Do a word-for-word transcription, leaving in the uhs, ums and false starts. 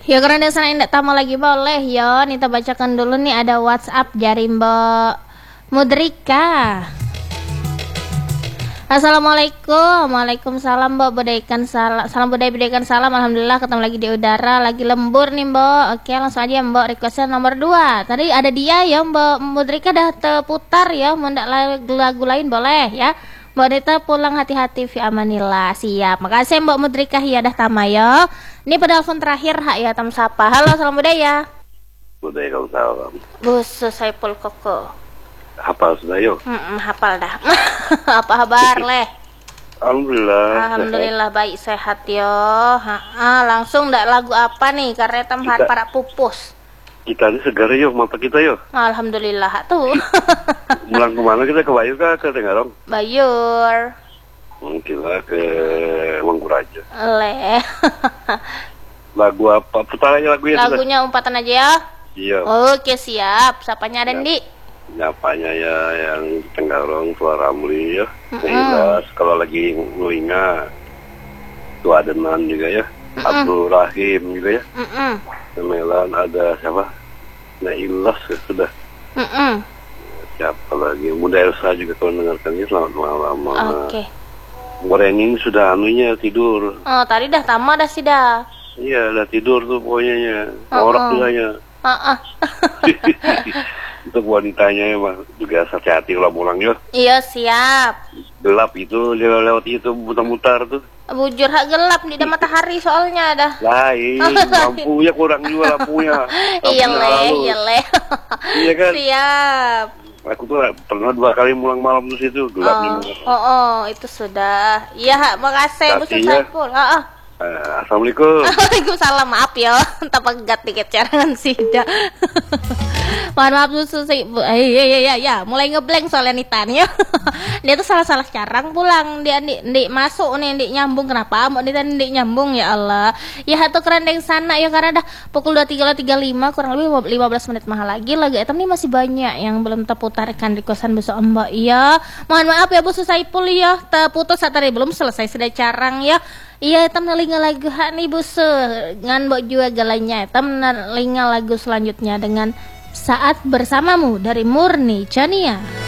Ya karena sana indak tamu lagi boleh yo. Nita bacakan dulu nih ada WhatsApp dari Mbak Mudrika. Assalamualaikum. Waalaikumsalam Mbak. Budaykan salam. Salam budaya budaykan salam. Alhamdulillah ketemu lagi di udara. Lagi lembur nih Mbak. Oke langsung aja Mbak. Requestnya nomor dua. Tadi ada dia ya Mbak Mudrika dah terputar ya. Mau ndak lagu, lagu lain boleh ya. Mbak Nita pulang hati-hati fi amanillah. Siap. Makasih Mbak Mudrika ya dah tama ya. Ini penelpon terakhir hak ya tam sapa. Halo salam budaya. Budaya kau salam. Bos Saipul Koko. Hafal sudah yuk. Hmm, hafal dah. Apa kabar leh? Alhamdulillah. Alhamdulillah sehat. Baik sehat yo. Ha, langsung ndak lagu apa nih? Karena tam har para pupus. Kita ini segar yuk mata kita yuk. Alhamdulillah tuh. Mulang kemana kita ke Bayu kah ke Tenggarong? Bayur. Mungkin lah ke Mangkuraja. Leh. Lagu apa? Putar aja lagunya. Lagunya sudah. Umpatan aja ya. Iya. Oke siap. Sapanya ada Ya. di. Nyapanya ya yang Tenggarong, Tua Ramli ya. Mm-mm. Nailas, kalau lagi ngulinga. Tua Adenan juga ya. Mm-mm. Abdul Rahim juga ya. Mm-mm. Melan ada siapa? Nailas ya, sudah. Mm-mm. Siapa lagi? Muda Elsa juga kalau mendengarkannya selamat malam. Oke. Gorengin sudah anunya tidur. Oh tadi dah tama dah sih dah. Iya, udah tidur tuh pokoknya. Uh-uh. Orang tuanya. Ah. Untuk wanitanya ya, Bang. Juga hati-hati kalau pulang ya. Iya siap. Gelap itu, dia lewat itu mutar-mutar tuh. Bujur hak gelap di dah matahari soalnya dah. Lain, lampunya kurang juga lampunya. Iya leh, iya leh. Iya kan? Siap. Aku tuh pernah dua kali pulang malam di situ, gelapnya. Oh, oh, oh, itu sudah. Iya, Hak, makasih Bu Kasih ya. Saiful. Heeh. Eh, Assalamualaikum. Waalaikumsalam, maaf ya. Tanpa gat dikit carangan sida. Mohon maaf Bu Susi. Bu. Eh, iya iya iya ya, mulai ngeblank soalnya Nitanya. Dia tuh salah-salah carang pulang. Dia ndik ndik masuk nih, ndik nyambung. Kenapa? Mau Nita ndik nyambung ya Allah. Ya hatu kerendeng sana ya karena dah pukul dua puluh tiga tiga puluh lima kurang lebih lima belas menit mahal lagi. Lagu etam nih masih banyak yang belum terputarkan di kosan besok Mbak. Iya. Mohon maaf ya Bu Susaipul ya. Terputus saat tadi belum selesai sudah carang ya. Iya, etam nalinga lagu hak nih Bu Su. Ngan mbok juga galanya. Etam nalinga lagu selanjutnya dengan Saat Bersamamu dari Murni Chania.